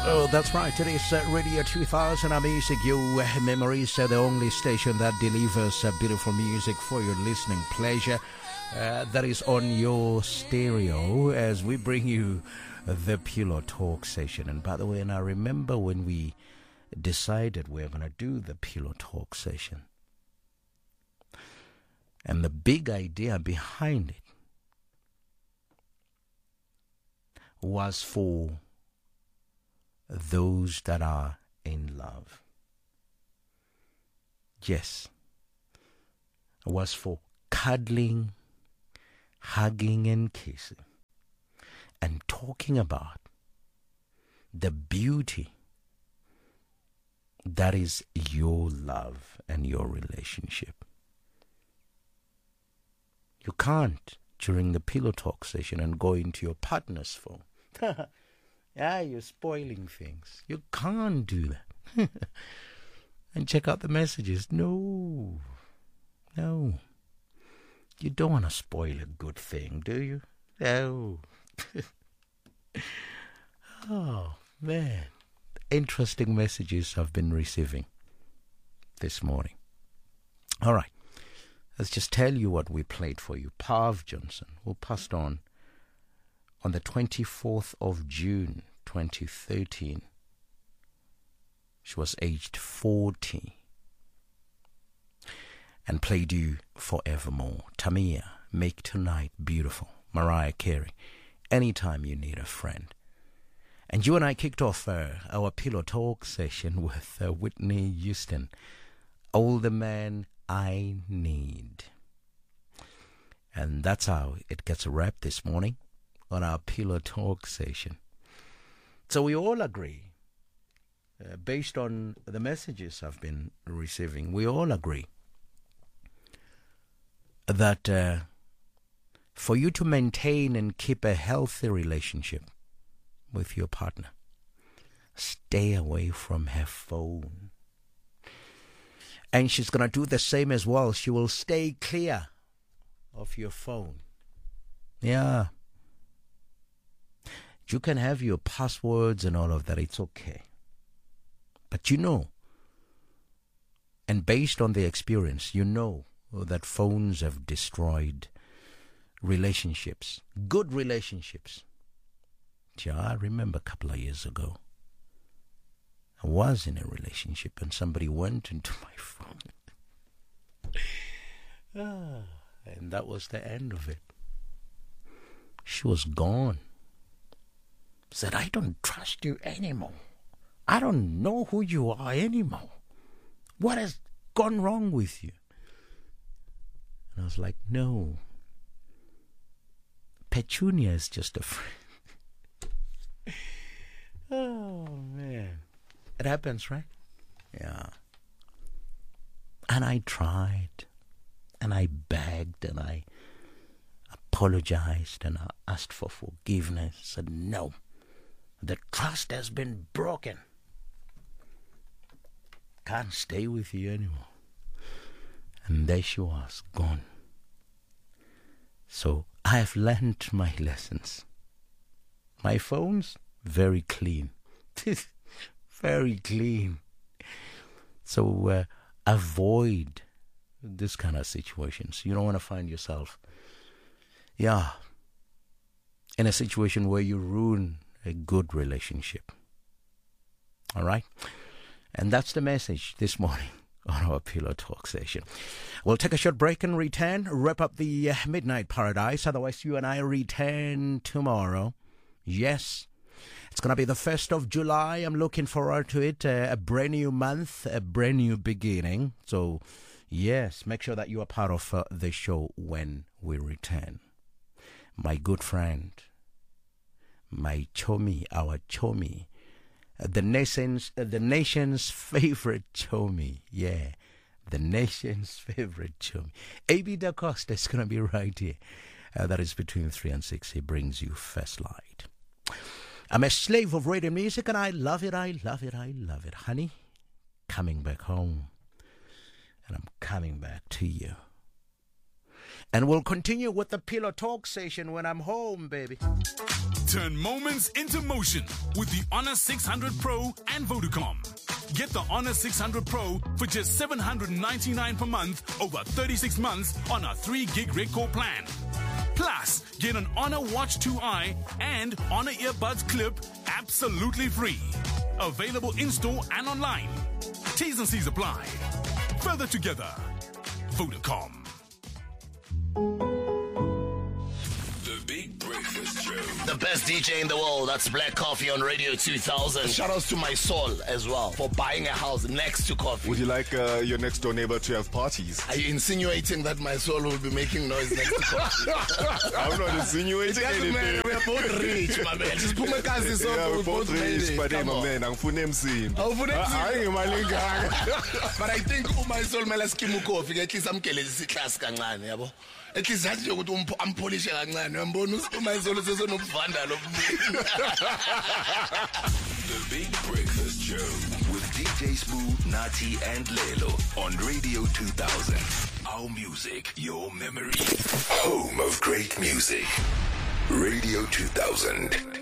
Oh, that's right. It is Radio 2000 Music, your memories, the only station that delivers beautiful music for your listening pleasure. That is on your stereo as we bring you the Pillow Talk session. And by the way, and I remember when we decided we were going to do the Pillow Talk session. And the big idea behind it was for those that are in love. Yes, it was for cuddling, hugging and kissing, and talking about the beauty that is your love and your relationship. You can't, during the Pillow Talk session, and go into your partner's phone. Yeah, you're spoiling things. You can't do that. And check out the messages. No. You don't want to spoil a good thing, do you? No. Oh, man. Interesting messages I've been receiving this morning. All right. Let's just tell you what we played for you. Pav Johnson, who passed on the 24th of June, 2013. She was aged 40. And played you Forevermore. Tamia, Make Tonight Beautiful. Mariah Carey, Anytime You Need a Friend. And you and I kicked off our Pillow Talk session with Whitney Houston, All the Man I Need. And that's how it gets wrapped this morning on our Pillow Talk session. So we all agree, based on the messages I've been receiving, we all agree that for you to maintain and keep a healthy relationship with your partner, stay away from her phone. And she's going to do the same as well. She will stay clear of your phone. Yeah. You can have your passwords and all of that. It's okay. But you know, and based on the experience, you know that phones have destroyed relationships. Good relationships. Yeah, I remember a couple of years ago, I was in a relationship and somebody went into my phone. And that was the end of it. She was gone. Said, I don't trust you anymore. I don't know who you are anymore. What has gone wrong with you? And I was like, no. Petunia is just a friend. Oh, man. It happens, right? Yeah. And I tried, and I begged, and I apologized, and I asked for forgiveness. I said, no, the trust has been broken. Can't stay with you anymore. And there she was, gone. So I have learned my lessons. My phone's very clean. Very clean. So avoid this kind of situations. You don't want to find yourself, in a situation where you ruin a good relationship. All right? And that's the message this morning on our Pillow Talk session. We'll take a short break and return, wrap up the Midnight Paradise. Otherwise, you and I return tomorrow. Yes. It's going to be the 1st of July. I'm looking forward to it. A brand new month, a brand new beginning. So, yes, make sure that you are part of the show when we return. My good friend, my chomi, our chomi, the nation's favorite chomi. Yeah, the nation's favorite chomi. A.B. Da Costa is going to be right here. That is between 3 and 6. He brings you First Light. I'm a slave of radio music, and I love it, I love it, I love it. Honey, coming back home. And I'm coming back to you. And we'll continue with the Pillow Talk session when I'm home, baby. Turn moments into motion with the Honor 600 Pro and Vodacom. Get the Honor 600 Pro for just $799 per month over 36 months on our 3 gig Redcore plan. Plus, get an Honor Watch 2i and Honor Earbuds Clip absolutely free. Available in-store and online. T's and C's apply. Further together. Vodacom. The Big Breakfast Show. The best DJ in the world, that's Black Coffee on Radio 2000. Shout outs to my soul as well for buying a house next to Coffee. Would you like your next door neighbor to have parties? Are you insinuating that my soul will be making noise next to Coffee? I'm not insinuating anything. Man, we are both rich, my man. Just put my cousins on. Yeah, we're both rich, but hey, my man, I'm full name scene. But I think my soul mela skimu Coffee. At least I'm killing this class kancane, yabo. At least that's you go I'm polishing kancane. Yambona my soul is no vandal of me. The Big Breakfast Show with DJ Smooth, Nati, and Lelo on Radio 2000. Our music, your memory. Home of great music. Radio 2000.